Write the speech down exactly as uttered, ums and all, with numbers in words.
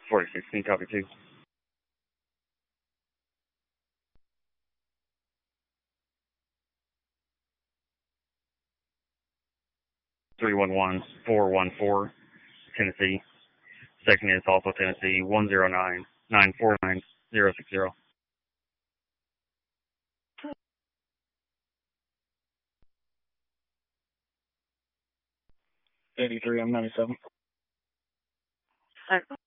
forty-six, can you copy two? three one one, four one four, Tennessee. Second is also Tennessee, one zero nine, nine four nine, zero six zero. eighty-three, I'm ninety-seven.